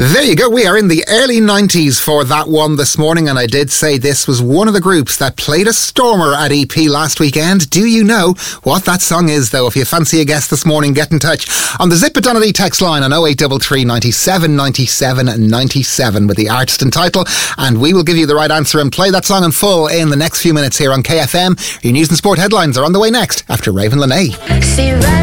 There you go. We are in the early 90s for that one this morning, and I did say this was one of the groups that played a stormer at EP last weekend. Do you know what that song is, though? If you fancy a guess this morning, get in touch on the Zip It Donnelly text line on 0833 97 97 97 with the artist and title, and we will give you the right answer and play that song in full in the next few minutes here on KFM. Your news and sport headlines are on the way next after Raven Lene.